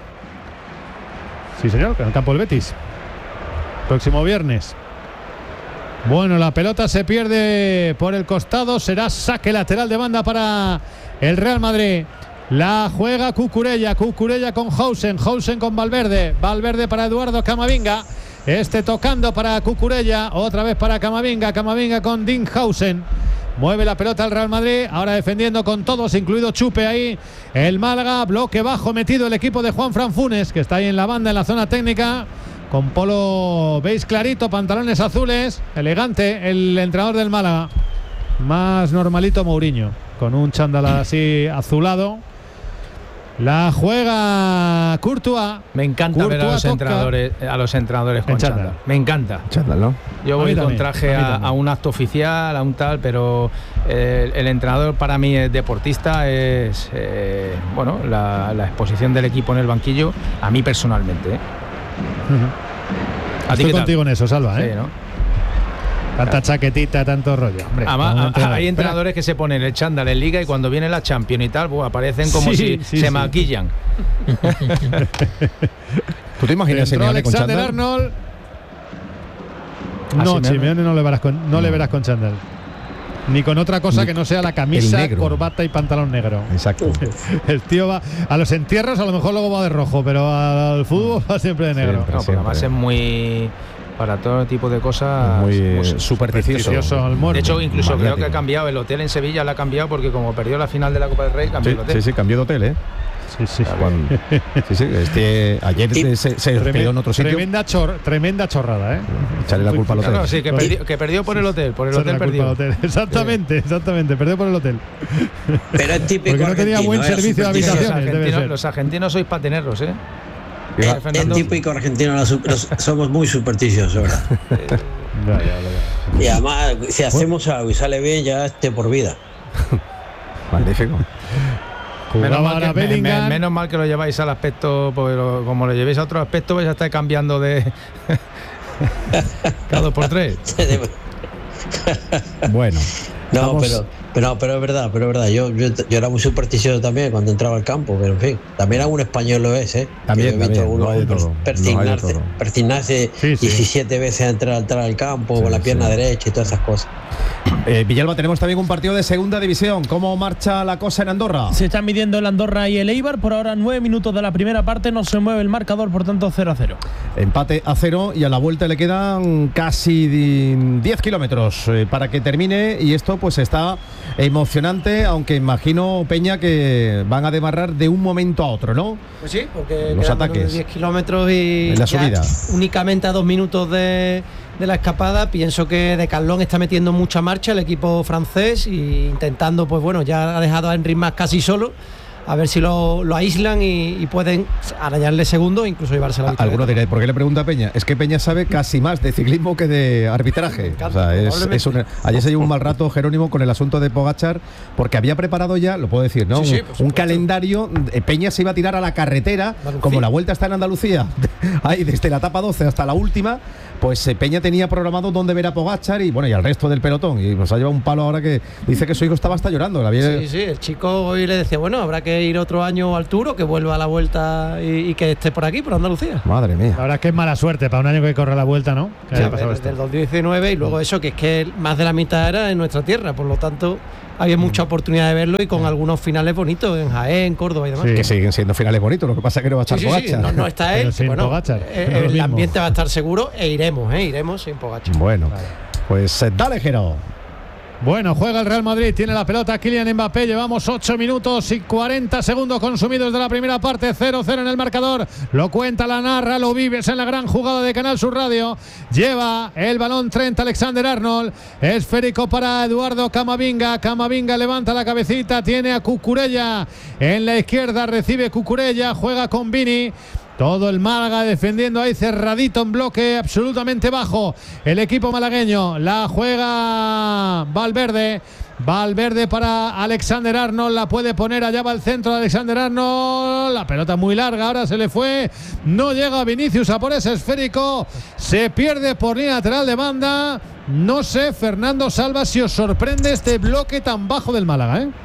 Sí señor, en el campo del Betis próximo viernes. Bueno, la pelota se pierde por el costado, será saque lateral de banda para el Real Madrid. La juega Cucurella, Cucurella con Hausen, Hausen con Valverde, Valverde para Eduardo Camavinga, este tocando para Cucurella, otra vez para Camavinga, Camavinga con Dean Hausen. Mueve la pelota al Real Madrid, ahora defendiendo con todos, incluido Chupe ahí. El Málaga, bloque bajo metido el equipo de Juan Fran Funes, que está ahí en la banda, en la zona técnica. Con polo beige clarito, pantalones azules, elegante el entrenador del Málaga. Más normalito Mourinho, con un chándal así azulado. La juega Courtois. Me encanta Courtois ver a los entrenadores, a los entrenadores con chándal. chándal. Me encanta. Chándal, ¿no? Yo voy con traje a, a, a un acto oficial, a un tal, pero el, el entrenador para mí es deportista, es eh, bueno, la, la exposición del equipo en el banquillo, a mí personalmente, ¿eh? Uh-huh. Estoy contigo en eso, Salva, ¿eh? Sí, ¿no? Tanta chaquetita, tanto rollo. Hombre, Además, a, hay entrenadores Espera. que se ponen el chándal en liga y cuando viene la Champions y tal, pues, aparecen como sí, si sí, se sí. maquillan. ¿Tú te imaginas a Simeone con chándal? Arnold. No, Simeone no le verás con, no mm. le verás con chándal. ni con otra cosa ni, que no sea la camisa, corbata y pantalón negro. Exacto. El tío va a los entierros, a lo mejor luego va de rojo, pero al fútbol va siempre de negro. Siempre, no, porque además es muy... para todo tipo de cosas muy, muy supersticioso. supersticioso de hecho, incluso Magnético. Creo que ha cambiado el hotel en Sevilla, lo ha cambiado porque como perdió la final de la Copa del Rey, cambió sí, el hotel. Sí, sí, cambió de hotel, ¿eh? Sí, sí. Cuando, sí, sí. Este, ayer y, se, se hospedó en otro sitio. Tremenda, chor, tremenda chorrada, ¿eh? Echarle la culpa al hotel. Claro, sí, que perdió, que perdió por el hotel, por el hotel perdió. Hotel. Exactamente, sí. exactamente, perdió por el hotel. Pero es típico. Porque no tenía buen ¿eh? servicio de habitaciones. Los argentinos, los argentinos sois para tenerlos, ¿eh? Es, es típico argentino, los, los, somos muy supersticiosos, ¿verdad? ya, ya, ya. Y además, si hacemos algo y sale bien, ya esté por vida. Magnífico. Menos mal, que, me, me, menos mal que lo lleváis al aspecto, porque lo, como lo llevéis a otro aspecto, vais a estar cambiando de cada dos por tres. Bueno. No, estamos... pero, pero, pero es verdad, pero es verdad. Yo, yo, yo era muy supersticioso también cuando entraba al campo, pero en fin, también algún español lo es, ¿eh? También, he visto uno persignarse, persignarse sí, sí. diecisiete veces a entrar, a entrar al campo, sí, con la pierna sí. derecha y todas esas cosas. Eh, Villalba, tenemos también un partido de segunda división. ¿Cómo marcha la cosa en Andorra? Se están midiendo el Andorra y el Eibar. Por ahora nueve minutos de la primera parte, no se mueve el marcador, por tanto cero a cero. Empate a cero y a la vuelta le quedan casi diez kilómetros eh, para que termine, y esto pues está emocionante, aunque imagino, Peña, que van a demarrar de un momento a otro, ¿no? Pues sí, porque los ataques, diez kilómetros y en la subida, únicamente a dos minutos de de la escapada. Pienso que Decathlon está metiendo mucha marcha el equipo francés e intentando, pues bueno, ya ha dejado a Enric Mas casi solo, a ver si lo, lo aíslan y, y pueden arañarle segundo e incluso llevarse la victoria. Algunos diréis, ¿por qué le pregunta a Peña? Es que Peña sabe casi más de ciclismo que de arbitraje. Encanta, o sea, es, es un, ayer se llevó un mal rato Jerónimo con el asunto de Pogačar, porque había preparado ya, lo puedo decir, ¿no? Sí, sí, un, un calendario. Peña se iba a tirar a la carretera, Andalucía. Como la vuelta está en Andalucía, ahí desde la etapa doce hasta la última, pues Peña tenía programado dónde ver a Pogačar y bueno, y al resto del pelotón, y nos ha llevado un palo ahora que dice que su hijo estaba hasta llorando. La había... Sí, sí, el chico hoy le decía, bueno, habrá que ir otro año al Tour, que vuelva a la vuelta y, y que esté por aquí, por Andalucía. Madre mía. La verdad es que es mala suerte para un año que corre la vuelta, ¿no? Sí, desde el dos mil diecinueve, y luego eso, que es que más de la mitad era en nuestra tierra, por lo tanto había mucha oportunidad de verlo y con algunos finales bonitos en Jaén, Córdoba y demás. Sí. Que siguen siendo finales bonitos, lo que pasa es que no va a estar sí, sí, Pogačar. Sí, no, no está él, que, bueno, eh, el ambiente va a estar seguro e iremos, eh, iremos sin Pogačar. Bueno, vale. Pues eh, dale, Jero. Bueno, juega el Real Madrid, tiene la pelota Kylian Mbappé, llevamos ocho minutos y cuarenta segundos consumidos de la primera parte, cero cero en el marcador, lo cuenta, la narra, lo vives en la gran jugada de Canal Sur Radio. Lleva el balón Trent Alexander-Arnold, esférico para Eduardo Camavinga, Camavinga levanta la cabecita, tiene a Cucurella en la izquierda, recibe Cucurella, juega con Vini. Todo el Málaga defendiendo ahí cerradito en bloque absolutamente bajo. El equipo malagueño la juega Valverde. Valverde para Alexander Arnold, la puede poner, allá va el centro de Alexander Arnold, la pelota muy larga, ahora se le fue, no llega Vinicius a por ese esférico, se pierde por línea lateral de banda. No sé, Fernando Salva, si os sorprende este bloque tan bajo del Málaga, ¿eh?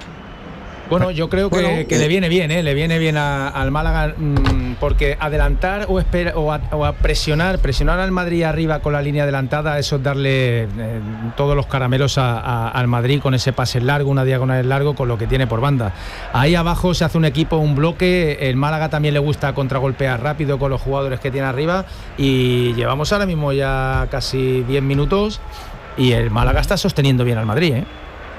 Bueno, yo creo que, bueno, que le viene bien, ¿eh? Le viene bien a, al Málaga, mmm, porque adelantar o, espera, o, a, o a presionar, presionar al Madrid arriba con la línea adelantada, eso es darle eh, todos los caramelos a, a, al Madrid con ese pase largo, una diagonal largo, con lo que tiene por banda. Ahí abajo se hace un equipo, un bloque, el Málaga también le gusta contragolpear rápido con los jugadores que tiene arriba, y llevamos ahora mismo ya casi diez minutos y el Málaga está sosteniendo bien al Madrid, ¿eh?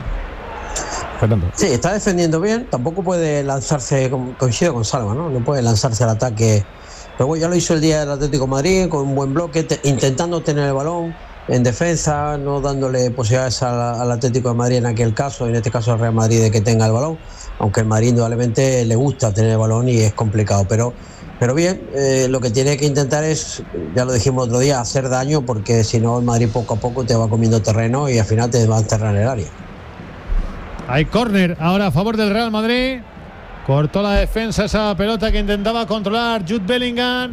Fernando. Sí, está defendiendo bien, tampoco puede lanzarse, coincido con Salva, ¿no? No puede lanzarse al ataque, pero bueno, ya lo hizo el día del Atlético de Madrid, con un buen bloque, te, intentando tener el balón en defensa, no dándole posibilidades al, al Atlético de Madrid en aquel caso, en este caso al Real Madrid, de que tenga el balón, aunque el Madrid indudablemente le gusta tener el balón y es complicado, pero Pero bien, eh, lo que tiene que intentar es, ya lo dijimos otro día, hacer daño, porque si no el Madrid poco a poco te va comiendo terreno y al final te va a enterrar en el área. Hay córner ahora a favor del Real Madrid. Cortó la defensa esa pelota que intentaba controlar Jude Bellingham.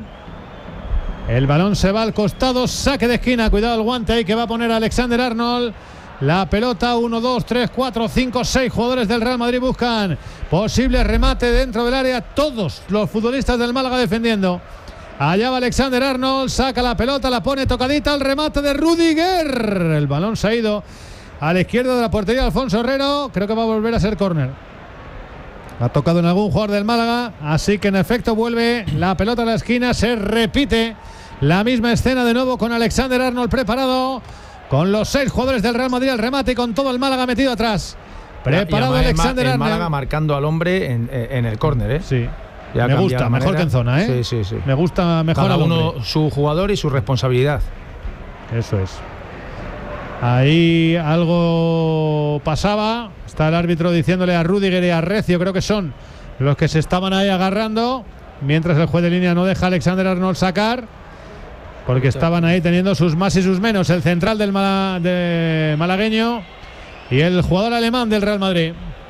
El balón se va al costado, saque de esquina, cuidado el guante ahí que va a poner Alexander Arnold. La pelota, uno, dos, tres, cuatro, cinco, seis jugadores del Real Madrid buscan posible remate dentro del área. Todos los futbolistas del Málaga defendiendo. Allá va Alexander Arnold, saca la pelota, la pone tocadita, el remate de Rudiger. El balón se ha ido a la izquierda de la portería de Alfonso Herrero. Creo que va a volver a ser córner. Ha tocado en algún jugador del Málaga, así que en efecto vuelve la pelota a la esquina. Se repite la misma escena de nuevo con Alexander Arnold preparado, con los seis jugadores del Real Madrid al remate y con todo el Málaga metido atrás. Preparado Alexander Arnold. Arnold. Málaga marcando al hombre en, en el córner, ¿eh? Sí. Ya me gusta, mejor que en zona, ¿eh? Sí, sí, sí. Me gusta mejor Cada al uno hombre. Su jugador y su responsabilidad. Eso es. Ahí algo pasaba. Está el árbitro diciéndole a Rüdiger y a Recio, creo que son los que se estaban ahí agarrando, mientras el juez de línea no deja a Alexander Arnold sacar, porque estaban ahí teniendo sus más y sus menos el central del Mala, de malagueño y el jugador alemán del Real Madrid.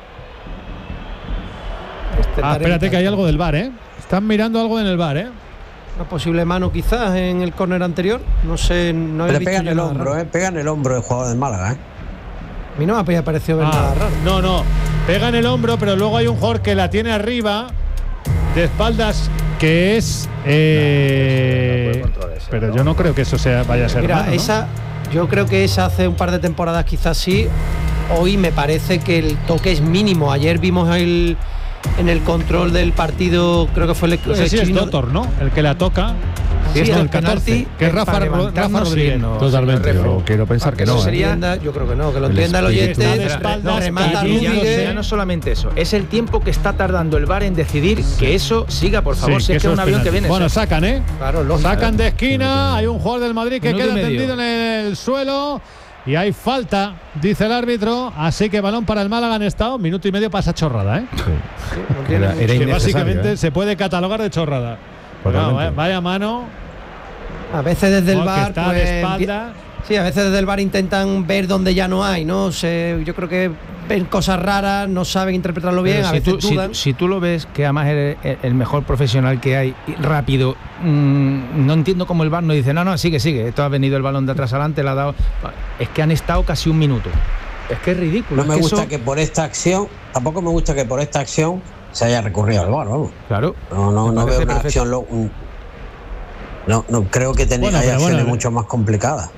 Este ah, espérate que hay algo del V A R, ¿eh? Están mirando algo en el V A R, ¿eh? Una posible mano quizás en el córner anterior. No sé, no he Pero visto pega en el nada hombro, raro. ¿eh? Pega en el hombro el jugador del Málaga, ¿eh? A mí no me había parecido ver Ah, nada raro. No, no. Pega en el hombro, pero luego hay un jugador que la tiene arriba, de espaldas, que es. Eh, No, no puede eso, pero ¿no? yo no creo que eso sea, vaya a ser. Mira, mano, ¿no? esa, yo creo que esa hace un par de temporadas quizás sí. Hoy me parece que el toque es mínimo. Ayer vimos el, en el control del partido, creo que fue el, No sé el si es chino- Dotor, ¿no? El que la toca. Sí, es el el catorce, penalti, que es Rafa, para Rafa levantarnos, Rodríguez. sí, no. Totalmente, señor yo Refo. quiero pensar que Eso no. ¿eh? sería, entienda, yo creo que no, que lo El entienda el espíritu oyente. de espaldas, remata cayéndose. Ya Rüdiger. no solamente eso, es el tiempo que está tardando el V A R en decidir que eso siga, por favor, Sí, si es que eso es un avión penalti. que viene. Bueno, o sea, sacan, ¿eh? Claro, lógico. Sacan de esquina. Hay un jugador del Madrid que Minuto queda y medio. tendido en el suelo. Y hay falta, dice el árbitro. Así que balón para el Málaga en estado. Minuto y medio pasa chorrada, ¿eh? No tiene Era- mucho. era Que innecesario, básicamente ¿eh? se puede catalogar de chorrada. Totalmente. No, vaya, vaya mano. A veces desde el Porque V A R está pues, de espalda. Sí, a veces desde el V A R intentan ver donde ya no hay, ¿no? Se, yo creo que ven cosas raras, no saben interpretarlo bien, pero a si, veces tú, si, dudan. si tú lo ves, que además eres el, el mejor profesional que hay, y rápido, mmm, no entiendo cómo el V A R no dice, no, no, sigue, sigue, esto ha venido el balón de atrás adelante, le ha dado. Es que han estado casi un minuto. Es que es ridículo. No es me que gusta eso- que por esta acción, tampoco me gusta que por esta acción se haya recurrido al V A R, vamos. Claro. No, no, me no parece veo una perfecto. acción. lo- un- no, no creo que tenía Bueno, hay pero acciones bueno, mucho más complicadas.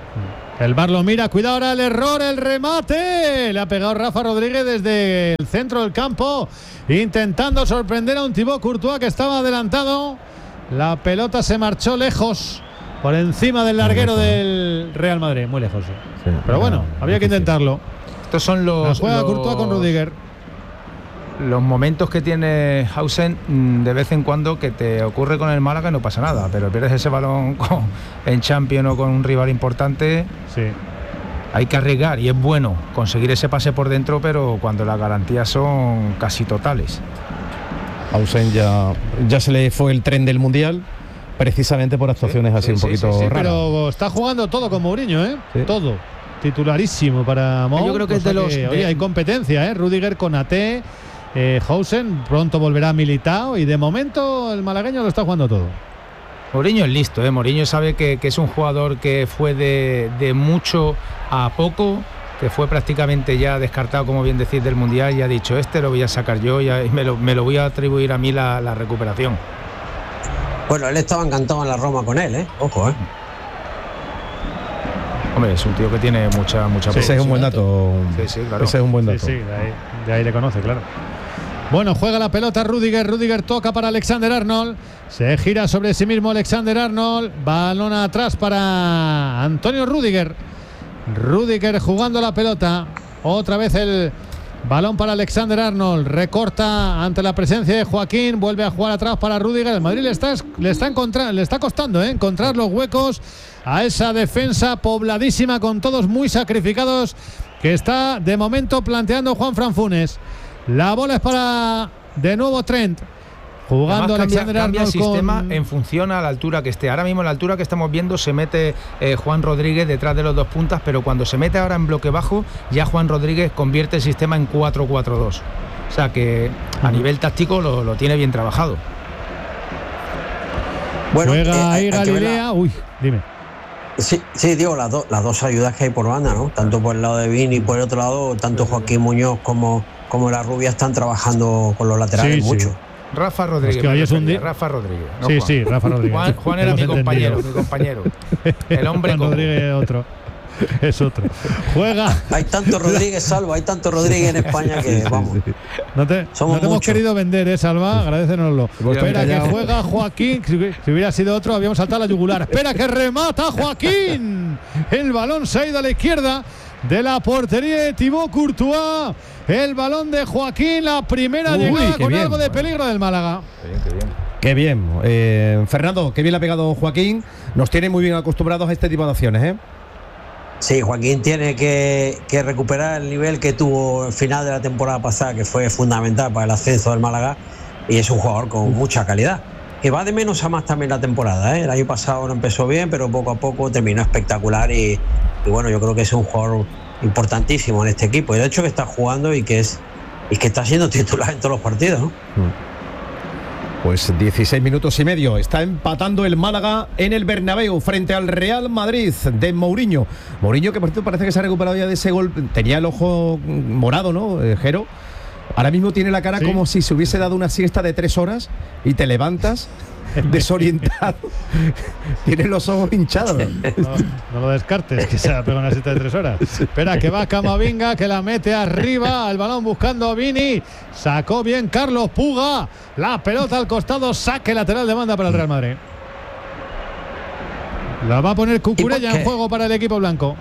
El V A R lo mira, cuidado ahora el error, el remate. Le ha pegado Rafa Rodríguez desde el centro del campo, intentando sorprender a un Thibaut Courtois que estaba adelantado. La pelota se marchó lejos, por encima del larguero del Real Madrid, muy lejos. Sí. Sí, Pero bueno, era había que difícil. intentarlo. Estos son La los, juega los, Courtois con Rüdiger. los momentos que tiene Hausen mm, de vez en cuando que te ocurre con el Málaga y no pasa nada, pero pierdes ese balón con- en Champions o con un rival importante. Sí. Hay que arriesgar y es bueno conseguir ese pase por dentro, pero cuando las garantías son casi totales. Ausen ya, ya se le fue el tren del Mundial, precisamente por actuaciones Sí, así sí, un sí, poquito sí, sí, raras. Pero está jugando todo con Mourinho, ¿eh? Sí. Todo. Titularísimo para Mou. Yo creo que es cosa de los- que, de- oye, hay competencia, ¿eh? Rüdiger con A T, eh, Hausen, pronto volverá Militao y de momento el malagueño lo está jugando todo. Mourinho es listo, ¿eh? Mourinho sabe que, que es un jugador que fue de, de mucho a poco, que fue prácticamente ya descartado, como bien decís, del Mundial, y ha dicho, este lo voy a sacar yo y a- y me lo, me lo voy a atribuir a mí la, la recuperación. Bueno, él estaba encantado en la Roma con él, ¿eh? Ojo, ¿eh? Hombre, es un tío que tiene mucha mucha Ese es un buen dato. Sí, sí, claro. Ese es un buen Sí, dato. sí, de ahí, de ahí le conoce, claro. Bueno, juega la pelota Rüdiger, Rüdiger toca para Alexander Arnold, se gira sobre sí mismo Alexander Arnold, balón atrás para Antonio Rüdiger, Rüdiger jugando la pelota, otra vez el balón para Alexander Arnold, recorta ante la presencia de Joaquín, vuelve a jugar atrás para Rüdiger. El Madrid le está, le está, encontrar, le está costando ¿eh? encontrar los huecos a esa defensa pobladísima con todos muy sacrificados que está de momento planteando Juan Fran Funes. La bola es para de nuevo Trent. Jugando Además, Alexander cambia, cambia el Arnold sistema con... en función a la altura que esté. Ahora mismo, a la altura que estamos viendo, se mete eh, Juan Rodríguez detrás de los dos puntas, pero cuando se mete ahora en bloque bajo, ya Juan Rodríguez convierte el sistema en cuatro cuatro dos. O sea que a nivel táctico lo, lo tiene bien trabajado. Bueno, Juega eh, ahí hay- hay que ver la- Galilea. Uy, dime. Sí, sí, digo, las, dos las dos ayudas que hay por banda, ¿no? Tanto por el lado de Vini y por el otro lado, tanto Joaquín Muñoz como, como la Rubia están trabajando con los laterales Sí, sí. mucho. Rafa Rodríguez. Es que hoy me es un refería, día- Rafa Rodríguez. no Sí, Juan. sí, Rafa Rodríguez. Juan, Juan era Hemos mi compañero, entendido. mi compañero. El hombre Juan como. Rodríguez otro. es otro. Juega. Hay tanto Rodríguez, Salva, hay tanto Rodríguez en España que vamos. No te, no te hemos querido vender, ¿eh, Salva? Agradecenoslo. Espera que juega Joaquín. Si hubiera sido otro, habíamos saltado la yugular. Espera que remata Joaquín. El balón se ha ido a la izquierda de la portería de Thibaut Courtois. El balón de Joaquín, la primera Uy, llegada con bien, algo de peligro del Málaga. Qué bien, qué bien. Qué bien. Eh, Fernando, qué bien le ha pegado Joaquín. Nos tiene muy bien acostumbrados a este tipo de acciones, ¿eh? Sí, Joaquín tiene que, que recuperar el nivel que tuvo al final de la temporada pasada, que fue fundamental para el ascenso del Málaga, y es un jugador con mucha calidad. Que va de menos a más también la temporada, ¿eh? El año pasado no empezó bien, pero poco a poco terminó espectacular y, y bueno, yo creo que es un jugador importantísimo en este equipo. Y el hecho que está jugando y que es y que está siendo titular en todos los partidos, ¿no? Pues dieciséis minutos y medio. Está empatando el Málaga en el Bernabéu frente al Real Madrid de Mourinho. Mourinho que por cierto parece que se ha recuperado ya de ese gol. Tenía el ojo morado, ¿no, Jero? Ahora mismo tiene la cara ¿Sí? como si se hubiese dado una siesta de tres horas y te levantas desorientado. Tiene los ojos hinchados. No, no lo descartes, que se ha pegado una siesta de tres horas. Espera, que va Camavinga, que la mete arriba. El balón buscando a Vini. Sacó bien Carlos Puga. La pelota al costado. Saque lateral de banda para el Real Madrid. La va a poner Cucurella en juego para el equipo blanco.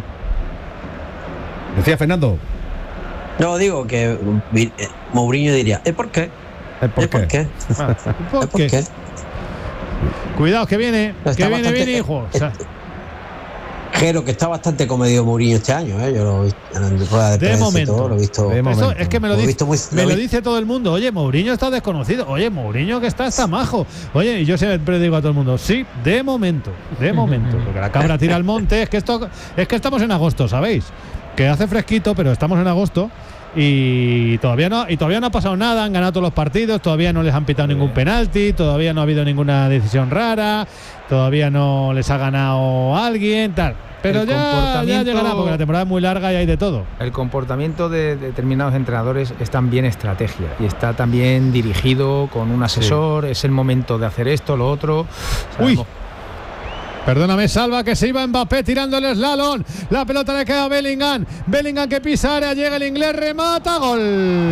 Decía Fernando. No, digo que eh, Mourinho diría, ¿eh por qué? ¿Eh por, ¿Eh por qué? Ah, ¿por, ¿Eh por qué? Cuidado que viene, está que viene, bastante, viene, hijo. O sea, Jero, que está bastante comedido Mourinho este año, ¿eh? Yo lo he visto en rueda de, de prensa momento, y todo, lo he visto. De momento. Es que me lo, lo, dice, muy, me lo, lo dice todo el mundo. Oye, Mourinho está desconocido. Oye, Mourinho que está está majo. Oye, y yo siempre digo a todo el mundo, sí, de momento, de momento. Porque la cabra tira al monte. Es que esto, es que estamos en agosto, ¿sabéis? Que hace fresquito, pero estamos en agosto. Y todavía no y todavía no ha pasado nada, han ganado todos los partidos, todavía no les han pitado ningún penalti, todavía no ha habido ninguna decisión rara, todavía no les ha ganado alguien, tal. Pero ya, ya llegará, porque la temporada es muy larga y hay de todo. El comportamiento de determinados entrenadores es también estrategia y está también dirigido con un asesor, sí. Es el momento de hacer esto, lo otro. Uy. Perdóname, Salva, que se iba Mbappé tirando el slalom. La pelota le queda a Bellingham. Bellingham que pisa área, llega el inglés, remata, gol.